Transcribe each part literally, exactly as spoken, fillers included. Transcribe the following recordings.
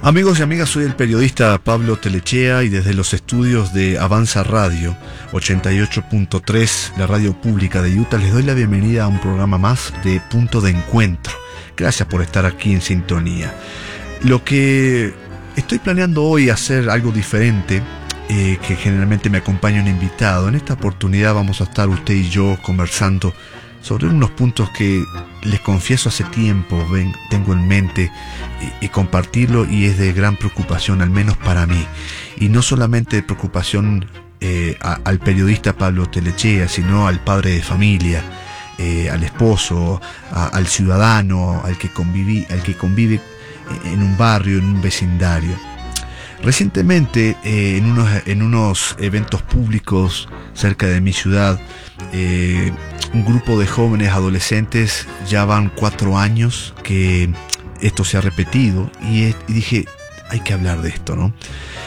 Amigos y amigas, soy el periodista Pablo Telechea y desde los estudios de Avanza Radio ochenta y ocho punto tres, la radio pública de Utah, les doy la bienvenida a un programa más de Punto de Encuentro. Gracias por estar aquí en sintonía. Lo que estoy planeando hoy hacer algo diferente, eh, que generalmente me acompaña un invitado. En esta oportunidad vamos a estar usted y yo conversando sobre unos puntos que les confieso hace tiempo ven, tengo en mente y, y compartirlo, y es de gran preocupación, al menos para mí, y no solamente de preocupación eh, a, al periodista Pablo Telechea, sino al padre de familia, eh, al esposo, a, al ciudadano, al que conviví, al que convive en un barrio, en un vecindario. Recientemente, eh, en, unos, en unos eventos públicos cerca de mi ciudad, eh, un grupo de jóvenes adolescentes, ya van cuatro años que esto se ha repetido, y, es, y dije, hay que hablar de esto, ¿no?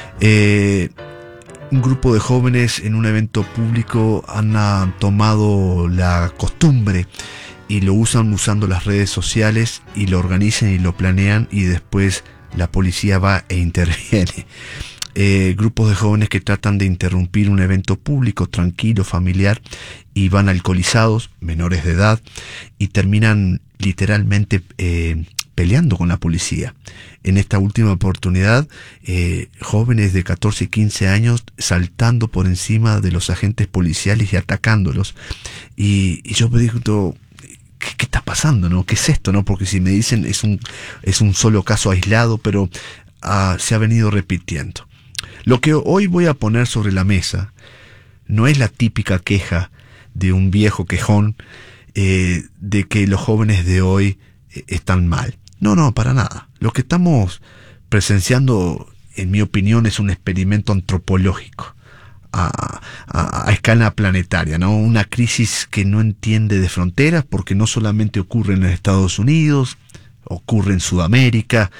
Eh, un grupo de jóvenes en un evento público han uh, tomado la costumbre y lo usan usando las redes sociales, y lo organizan y lo planean, y después la policía va e interviene. Eh, grupos de jóvenes que tratan de interrumpir un evento público tranquilo, familiar, y van alcoholizados, menores de edad, y terminan literalmente eh, peleando con la policía. En esta última oportunidad, eh, jóvenes de catorce y quince años saltando por encima de los agentes policiales y atacándolos. Y, y yo me digo, ¿qué, qué está pasando, no? ¿Qué es esto, no? Porque si me dicen es un, es un solo caso aislado, pero uh, se ha venido repitiendo. Lo que hoy voy a poner sobre la mesa no es la típica queja de un viejo quejón eh, de que los jóvenes de hoy eh, están mal. No, no, para nada. Lo que estamos presenciando, en mi opinión, es un experimento antropológico a, a, a escala planetaria, ¿no? Una crisis que no entiende de fronteras, porque no solamente ocurre en Estados Unidos, ocurre en Sudamérica,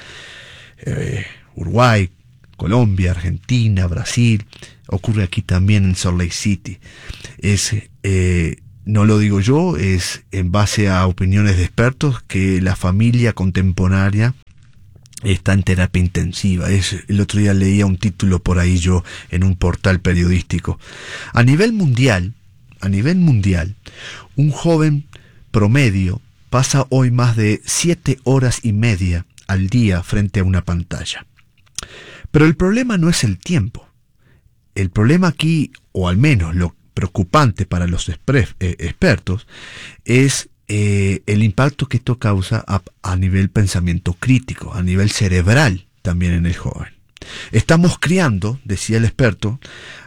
eh, Uruguay, Colombia, Argentina, Brasil, ocurre aquí también en Salt Lake City. Es, eh, no lo digo yo, es en base a opiniones de expertos que la familia contemporánea está en terapia intensiva. Es, el otro día leía un título por ahí yo en un portal periodístico. A nivel mundial, a nivel mundial, un joven promedio pasa hoy más de siete horas y media al día frente a una pantalla. Pero el problema no es el tiempo. El problema aquí, o al menos lo preocupante para los expre- eh, expertos, es eh, el impacto que esto causa a, a nivel pensamiento crítico, a nivel cerebral también en el joven. Estamos criando, decía el experto,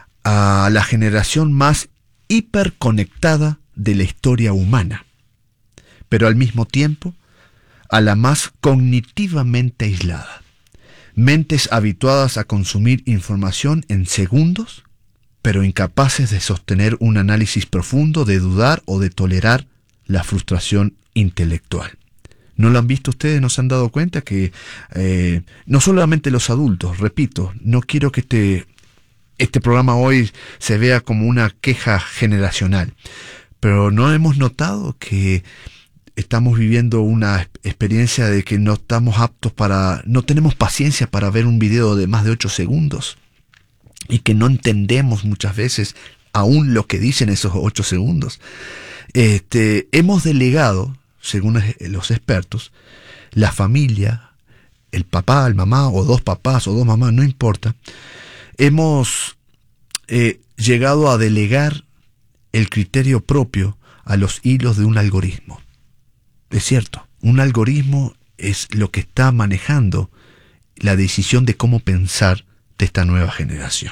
a la generación más hiperconectada de la historia humana, pero al mismo tiempo a la más cognitivamente aislada. Mentes habituadas a consumir información en segundos, pero incapaces de sostener un análisis profundo, de dudar o de tolerar la frustración intelectual. ¿No lo han visto ustedes? ¿No se han dado cuenta que eh, no solamente los adultos, repito, no quiero que este, este programa hoy se vea como una queja generacional, pero ¿no hemos notado que estamos viviendo una experiencia de que no estamos aptos para, no tenemos paciencia para ver un video de más de ocho segundos, y que no entendemos muchas veces aún lo que dicen esos ocho segundos? Este, hemos delegado, según los expertos, la familia, el papá, el mamá, o dos papás o dos mamás, no importa, hemos eh, llegado a delegar el criterio propio a los hilos de un algoritmo. Es cierto, un algoritmo es lo que está manejando la decisión de cómo pensar de esta nueva generación.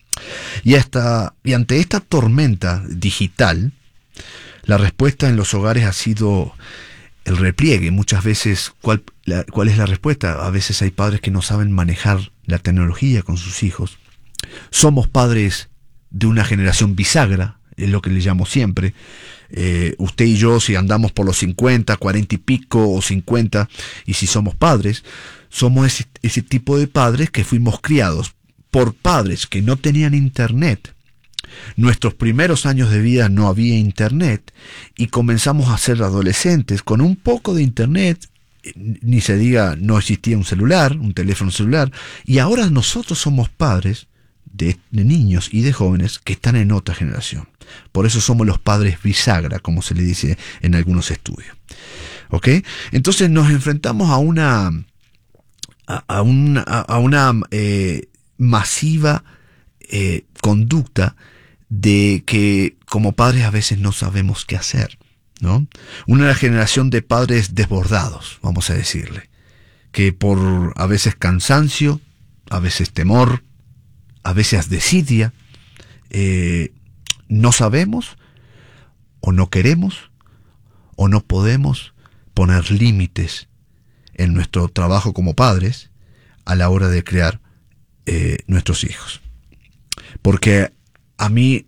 Y, hasta, y ante esta tormenta digital, la respuesta en los hogares ha sido el repliegue. Muchas veces, ¿cuál, la, ¿cuál es la respuesta? A veces hay padres que no saben manejar la tecnología con sus hijos. Somos padres de una generación bisagra, es lo que le llamo siempre. Eh, usted y yo, si andamos por los cincuenta, cuarenta y pico o cincuenta, y si somos padres, somos ese, ese tipo de padres que fuimos criados por padres que no tenían internet. Nuestros primeros años de vida no había internet, y comenzamos a ser adolescentes con un poco de internet ni se diga, no existía un celular, un teléfono celular, y ahora nosotros somos padres de, de niños y de jóvenes que están en otra generación. Por eso somos los padres bisagra, como se le dice en algunos estudios. ¿Ok? Entonces nos enfrentamos a una a, a una, a una eh, masiva eh, conducta de que como padres a veces no sabemos qué hacer, ¿no? Una generación de padres desbordados, vamos a decirle, que por a veces cansancio, a veces temor, a veces desidia, eh, no sabemos o no queremos o no podemos poner límites en nuestro trabajo como padres a la hora de criar eh, nuestros hijos. Porque a mí,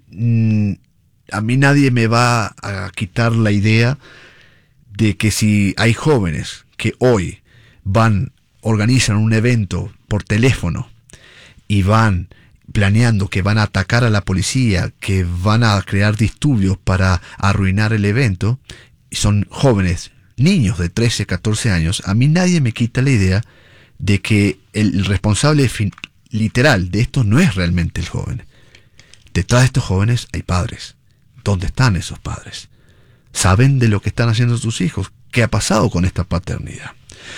a mí nadie me va a quitar la idea de que si hay jóvenes que hoy van, organizan un evento por teléfono y van planeando que van a atacar a la policía, que van a crear disturbios para arruinar el evento, y son jóvenes, niños de trece, catorce años, a mí nadie me quita la idea de que el responsable fin, literal de esto no es realmente el joven. Detrás de estos jóvenes hay padres. ¿Dónde están esos padres? ¿Saben de lo que están haciendo sus hijos? ¿Qué ha pasado con esta paternidad?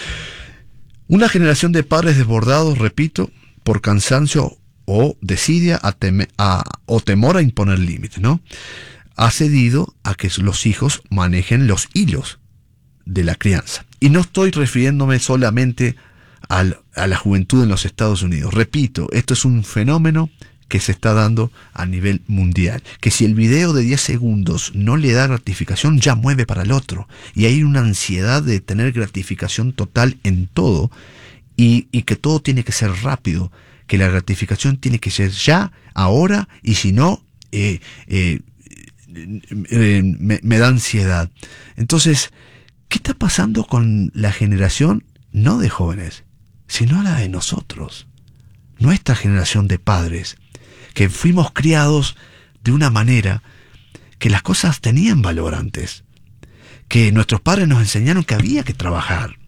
Una generación de padres desbordados, repito, por cansancio o desidia a teme, a, o temor a imponer límites, ¿no? Ha cedido a que los hijos manejen los hilos de la crianza. Y no estoy refiriéndome solamente al, a la juventud en los Estados Unidos. Repito, esto es un fenómeno que se está dando a nivel mundial. Que si el video de diez segundos no le da gratificación, ya mueve para el otro. Y hay una ansiedad de tener gratificación total en todo. Y, y que todo tiene que ser rápido. Que la gratificación tiene que ser ya, ahora, y si no, eh, eh, eh, me, me da ansiedad. Entonces, ¿qué está pasando con la generación, no de jóvenes, sino la de nosotros? Nuestra generación de padres, que fuimos criados de una manera que las cosas tenían valor antes, que nuestros padres nos enseñaron que había que trabajar,